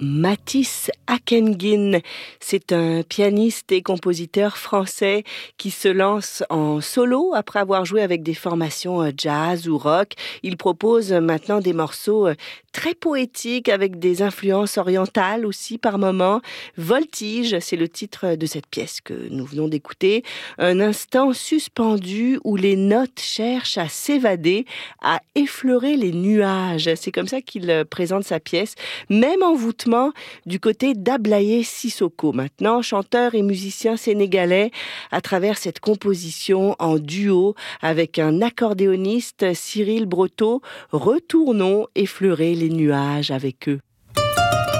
Matisse Akengin. C'est un pianiste et compositeur français qui se lance en solo après avoir joué avec des formations jazz ou rock. Il propose maintenant des morceaux très poétiques avec des influences orientales aussi par moments. Voltige, c'est le titre de cette pièce que nous venons d'écouter. Un instant suspendu où les notes cherchent à s'évader, à effleurer les nuages. C'est comme ça qu'il présente sa pièce. Même envoûtement du côté d'Ablaye Sissoko, maintenant chanteur et musicien sénégalais, à travers cette composition en duo avec un accordéoniste, Cyril Breteau. Retournons effleurer les nuages avec eux.